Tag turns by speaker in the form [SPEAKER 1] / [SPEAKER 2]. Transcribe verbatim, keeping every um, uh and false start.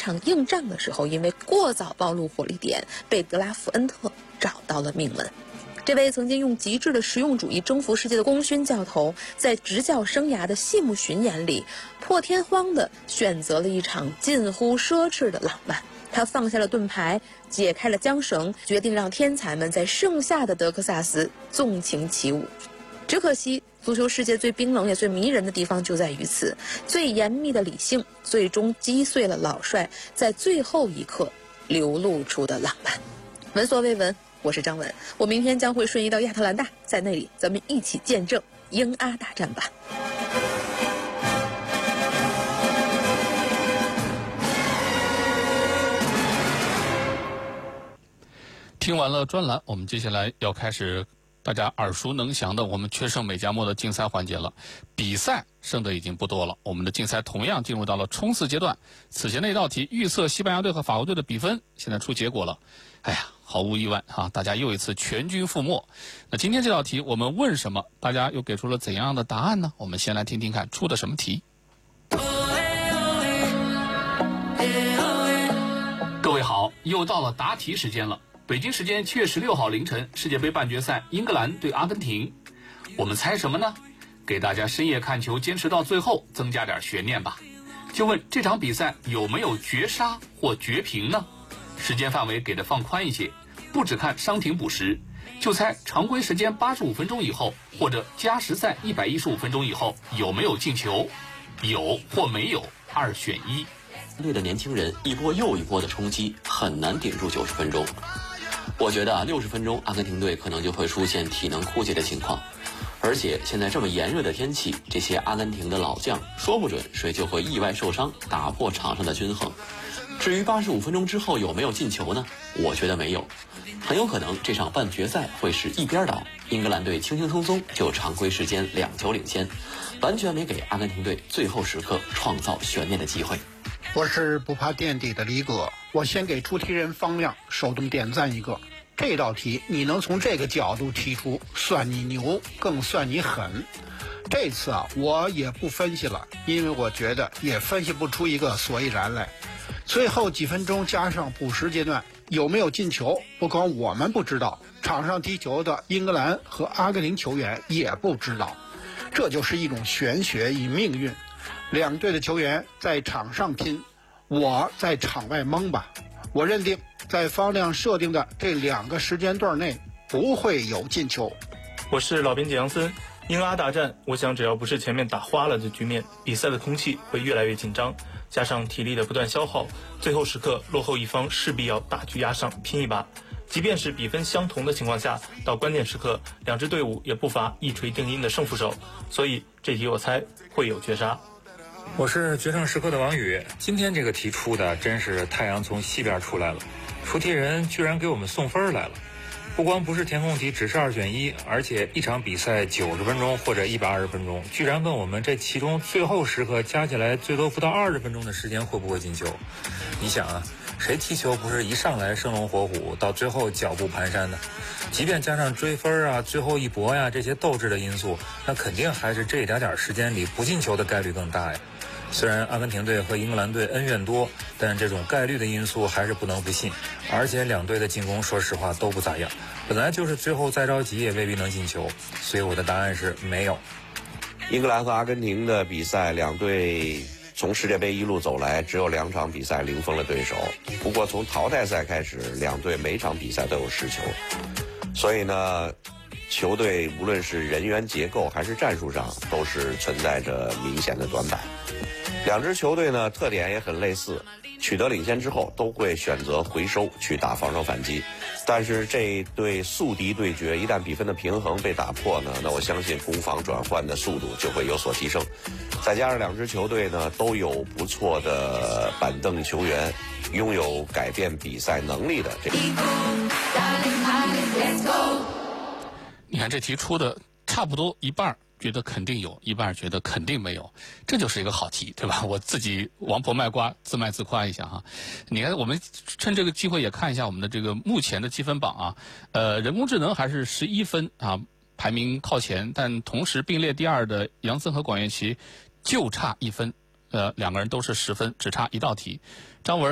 [SPEAKER 1] 场硬仗的时候，因为过早暴露火力点，被德拉夫恩特找到了命门。这位曾经用极致的实用主义征服世界的功勋教头，在执教生涯的谢幕巡演里，破天荒地选择了一场近乎奢侈的浪漫。他放下了盾牌，解开了缰绳，决定让天才们在盛夏的德克萨斯纵情起舞。只可惜，足球世界最冰冷也最迷人的地方就在于此，最严密的理性最终击碎了老帅在最后一刻流露出的浪漫。闻所未闻，我是张文，我明天将会瞬移到亚特兰大，在那里咱们一起见证英阿大战吧。
[SPEAKER 2] 听完了专栏，我们接下来要开始大家耳熟能详的我们全胜美加墨的竞赛环节了。比赛剩的已经不多了，我们的竞赛同样进入到了冲刺阶段。此前的一道题预测西班牙队和法国队的比分，现在出结果了。哎呀，毫无意外啊，大家又一次全军覆没。那今天这道题我们问什么，大家又给出了怎样的答案呢？我们先来听听看出的什么题。各位好，又到了答题时间了。北京时间七月十六号凌晨，世界杯半决赛英格兰对阿根廷，我们猜什么呢？给大家深夜看球坚持到最后增加点悬念吧。就问这场比赛有没有绝杀或绝平呢？时间范围给的放宽一些，不只看伤停补时，就猜常规时间八十五分钟以后或者加时赛一百一十五分钟以后有没有进球，有或没有，二选一。
[SPEAKER 3] 队的年轻人一波又一波的冲击，很难顶住九十分钟。我觉得啊，六十分钟阿根廷队可能就会出现体能枯竭的情况，而且现在这么炎热的天气，这些阿根廷的老将说不准谁就会意外受伤，打破场上的均衡。至于八十五分钟之后有没有进球呢？我觉得没有，很有可能这场半决赛会是一边倒，英格兰队轻轻松松就常规时间两球领先，完全没给阿根廷队最后时刻创造悬念的机会。
[SPEAKER 4] 我是不怕垫底的李哥，我先给出题人方亮手动点赞一个。这道题你能从这个角度提出，算你牛，更算你狠。这次啊，我也不分析了，因为我觉得也分析不出一个所以然来。最后几分钟加上补时阶段，有没有进球，不光我们不知道，场上踢球的英格兰和阿根廷球员也不知道。这就是一种玄学与命运。两队的球员在场上拼，我在场外蒙吧。我认定在方亮设定的这两个时间段内不会有进球。
[SPEAKER 5] 我是老编辑杨森。英阿大战，我想只要不是前面打花了的局面，比赛的空气会越来越紧张，加上体力的不断消耗，最后时刻落后一方势必要大局压上，拼一把。即便是比分相同的情况下，到关键时刻两支队伍也不乏一锤定音的胜负手，所以这题我猜会有绝杀。
[SPEAKER 6] 我是决胜时刻的王宇。今天这个题出的真是太阳从西边出来了，出题人居然给我们送分来了。不光不是填空题只是二选一，而且一场比赛九十分钟或者一百二十分钟，居然问我们这其中最后时刻加起来最多不到二十分钟的时间会不会进球。你想啊，谁踢球不是一上来生龙活虎，到最后脚步蹒跚的？即便加上追分啊、最后一搏呀这些斗志的因素，那肯定还是这一点点时间里不进球的概率更大呀。虽然阿根廷队和英格兰队恩怨多，但这种概率的因素还是不能不信。而且两队的进攻说实话都不咋样，本来就是最后再着急也未必能进球，所以我的答案是没有。
[SPEAKER 7] 英格兰和阿根廷的比赛，两队从世界杯一路走来，只有两场比赛零封了对手。不过从淘汰赛开始，两队每场比赛都有失球，所以呢，球队无论是人员结构还是战术上，都是存在着明显的短板。两支球队呢，特点也很类似，取得领先之后都会选择回收去打防守反击。但是这一对宿敌对决，一旦比分的平衡被打破呢，那我相信攻防转换的速度就会有所提升。再加上两支球队呢都有不错的板凳球员，拥有改变比赛能力的这个。
[SPEAKER 2] 你看这题出的差不多一半觉得肯定有，一半觉得肯定没有，这就是一个好题，对吧？我自己王婆卖瓜，自卖自夸一下哈。你看，我们趁这个机会也看一下我们的这个目前的积分榜啊，呃，人工智能还是十一分啊，排名靠前，但同时并列第二的杨森和广元琪就差一分，呃，两个人都是十分，只差一道题。张文